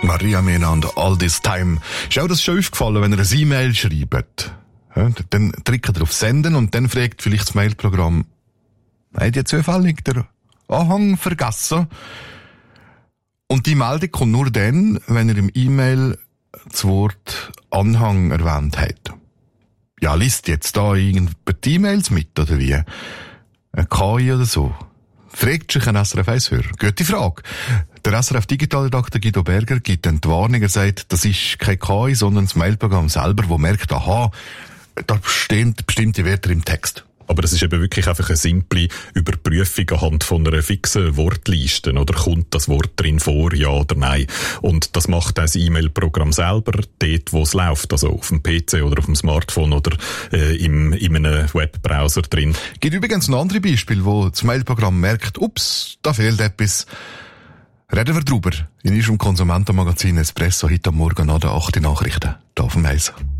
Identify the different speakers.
Speaker 1: Maria Mena und All This Time. Ist auch das schon aufgefallen, wenn ihr ein E-Mail schreibt? Ja, dann drückt ihr auf Senden und dann fragt vielleicht das Mailprogramm, habt ihr zufällig den Anhang vergessen? Und die Meldung kommt nur dann, wenn ihr im E-Mail das Wort Anhang erwähnt habt. Ja, liest jetzt da irgendjemand die E-Mails mit, oder wie? Ein KI oder so? Fragt sich ein SRF 1-Hörer. Gute Frage. Der SRF Digitalredakteur Guido Berger gibt dann die Warnung, er sagt, das ist kein KI, sondern das Mailprogramm selber, das merkt, aha, da stehen bestimmte Wörter im Text.
Speaker 2: Aber das ist eben wirklich einfach eine simple Überprüfung anhand von einer fixen Wortliste. Oder kommt das Wort drin vor, ja oder nein? Und das macht das E-Mail-Programm selber dort, wo es läuft. Also auf dem PC oder auf dem Smartphone oder in einem Webbrowser drin.
Speaker 1: Es gibt übrigens ein anderes Beispiel, wo das Mailprogramm merkt, ups, da fehlt etwas. Reden wir drüber in unserem Konsumentenmagazin Espresso heute am Morgen nach den 8 Nachrichten. Hier auf dem Eis.